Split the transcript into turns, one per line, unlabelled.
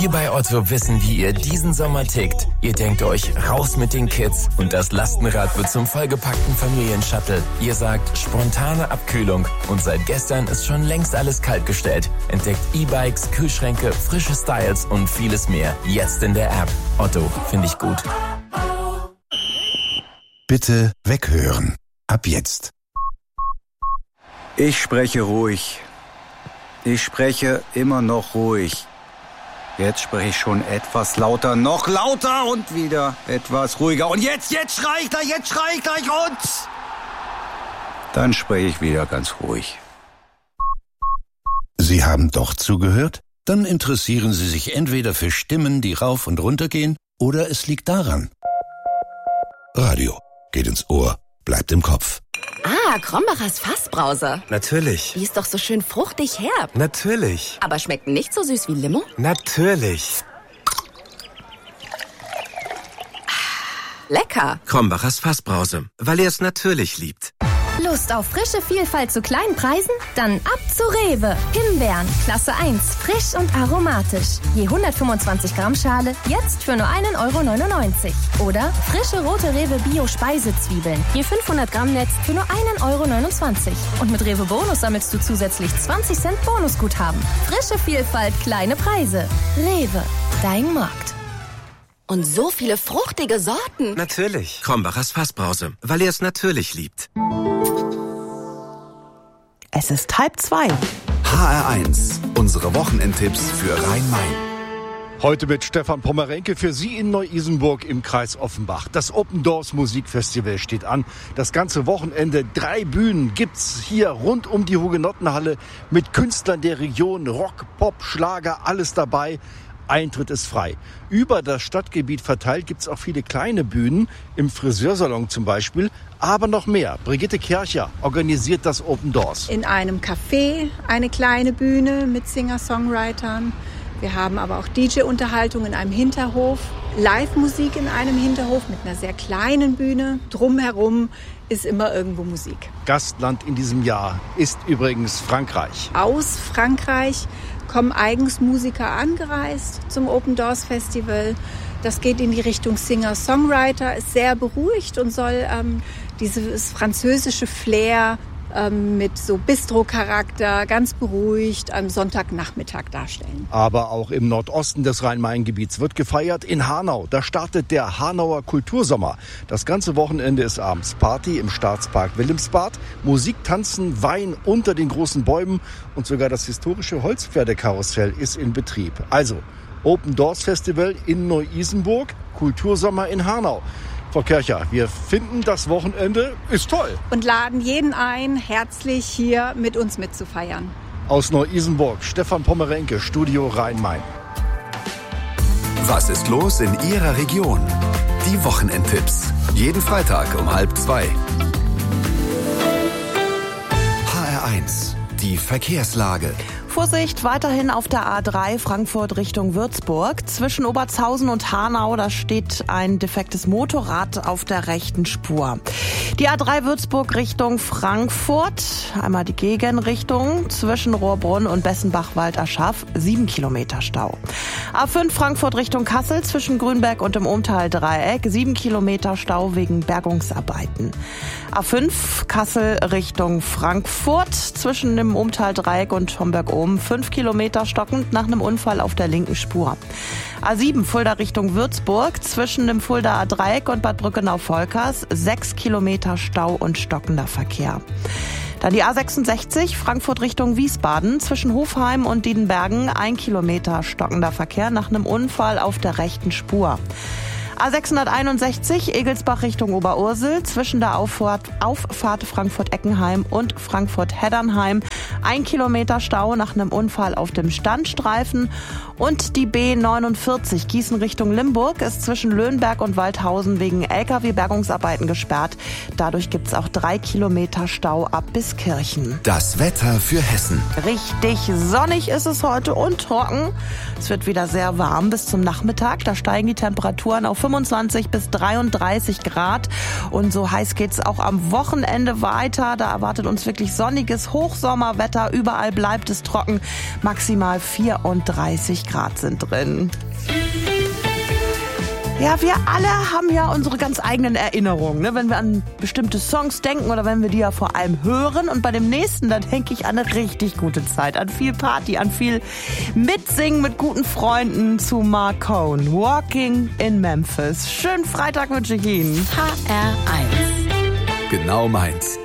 Wir bei Otto wissen, wie ihr diesen Sommer tickt. Ihr denkt euch, raus mit den Kids und das Lastenrad wird zum vollgepackten Familienshuttle. Ihr sagt, spontane Abkühlung und seit gestern ist schon längst alles kaltgestellt. Entdeckt E-Bikes, Kühlschränke, frische Styles und vieles mehr. Jetzt in der App. Otto, finde ich gut.
Bitte weghören. Ab jetzt.
Ich spreche ruhig. Ich spreche immer noch ruhig. Jetzt spreche ich schon etwas lauter, noch lauter und wieder etwas ruhiger. Und jetzt schrei ich gleich und... Dann spreche ich wieder ganz ruhig.
Sie haben doch zugehört? Dann interessieren Sie sich entweder für Stimmen, die rauf und runter gehen, oder es liegt daran. Radio geht ins Ohr, bleibt im Kopf.
Ah, Krombacher's Fassbrause.
Natürlich.
Die ist doch so schön fruchtig herb.
Natürlich.
Aber schmeckt nicht so süß wie Limo?
Natürlich.
Lecker.
Krombacher's Fassbrause, weil er es natürlich liebt.
Lust auf frische Vielfalt zu kleinen Preisen? Dann ab zu Rewe. Himbeeren, Klasse 1, frisch und aromatisch. Je 125 Gramm Schale, jetzt für nur 1,99 €. Oder frische rote Rewe Bio-Speisezwiebeln, je 500 Gramm Netz für nur 1,29 €. Und mit Rewe Bonus sammelst du zusätzlich 20 Cent Bonusguthaben. Frische Vielfalt, kleine Preise. Rewe, dein Markt.
Und so viele fruchtige Sorten.
Natürlich. Krombacher's Fassbrause, weil er es natürlich liebt.
Es ist 1:30.
HR1, unsere Wochenendtipps für Rhein-Main.
Heute mit Stefan Pommerenke für Sie in Neu-Isenburg im Kreis Offenbach. Das Open Doors Musikfestival steht an. Das ganze Wochenende, 3 Bühnen gibt's hier rund um die Hugenottenhalle mit Künstlern der Region, Rock, Pop, Schlager, alles dabei. Eintritt ist frei. Über das Stadtgebiet verteilt gibt's auch viele kleine Bühnen, im Friseursalon zum Beispiel, aber noch mehr. Brigitte Kercher organisiert das Open Doors.
In einem Café eine kleine Bühne mit Singer-Songwritern. Wir haben aber auch DJ-Unterhaltung in einem Hinterhof, Live-Musik in einem Hinterhof mit einer sehr kleinen Bühne. Drumherum ist immer irgendwo Musik.
Gastland in diesem Jahr ist übrigens Frankreich.
Aus Frankreich kommen eigens Musiker angereist zum Open Doors Festival. Das geht in die Richtung Singer-Songwriter, ist sehr beruhigt und soll dieses französische Flair mit so Bistro-Charakter ganz beruhigt am Sonntagnachmittag darstellen.
Aber auch im Nordosten des Rhein-Main-Gebiets wird gefeiert. In Hanau, da startet der Hanauer Kultursommer. Das ganze Wochenende ist abends Party im Staatspark Wilhelmsbad. Musik, Tanzen, Wein unter den großen Bäumen und sogar das historische Holzpferdekarussell ist in Betrieb. Also Open Doors Festival in Neu-Isenburg, Kultursommer in Hanau. Frau Kercher, wir finden, das Wochenende ist toll.
Und laden jeden ein, herzlich hier mit uns mitzufeiern.
Aus Neu-Isenburg, Stefan Pommerenke, Studio Rhein-Main.
Was ist los in Ihrer Region? Die Wochenendtipps. Jeden Freitag um 1:30. HR1, die Verkehrslage.
Vorsicht, weiterhin auf der A3 Frankfurt Richtung Würzburg. Zwischen Obertshausen und Hanau, da steht ein defektes Motorrad auf der rechten Spur. Die A3 Würzburg Richtung Frankfurt, einmal die Gegenrichtung, zwischen Rohrbrunn und Bessenbach-Walderschaff, 7 Kilometer Stau. A5 Frankfurt Richtung Kassel, zwischen Grünberg und dem Umtal-Dreieck, 7 Kilometer Stau wegen Bergungsarbeiten. A5 Kassel Richtung Frankfurt, zwischen dem Umtal-Dreieck und Homberg-Ohm, 5 Kilometer stockend nach einem Unfall auf der linken Spur. A7 Fulda Richtung Würzburg, zwischen dem Fuldaer Dreieck und Bad Brückenau-Volkers, 6 Kilometer Stau und stockender Verkehr. Dann die A66 Frankfurt Richtung Wiesbaden, zwischen Hofheim und Diedenbergen, 1 Kilometer stockender Verkehr nach einem Unfall auf der rechten Spur. A661 Egelsbach Richtung Oberursel, zwischen der Auffahrt Frankfurt-Eckenheim und Frankfurt-Heddernheim, 1 Kilometer Stau nach einem Unfall auf dem Standstreifen. Und die B49 Gießen Richtung Limburg ist zwischen Löhnberg und Waldhausen wegen LKW-Bergungsarbeiten gesperrt. Dadurch gibt es auch 3 Kilometer Stau ab Biskirchen.
Das Wetter für Hessen.
Richtig sonnig ist es heute und trocken. Es wird wieder sehr warm bis zum Nachmittag. Da steigen die Temperaturen auf 25 bis 33 Grad. Und so heiß geht's auch am Wochenende weiter. Da erwartet uns wirklich sonniges Hochsommerwetter. Überall bleibt es trocken. Maximal 34 Grad sind drin. Ja, wir alle haben ja unsere ganz eigenen Erinnerungen, ne? Wenn wir an bestimmte Songs denken oder wenn wir die ja vor allem hören. Und bei dem nächsten, da denke ich an eine richtig gute Zeit, an viel Party, an viel Mitsingen mit guten Freunden zu Mark Cohn. Walking in Memphis. Schönen Freitag wünsche ich Ihnen.
HR1.
Genau meins.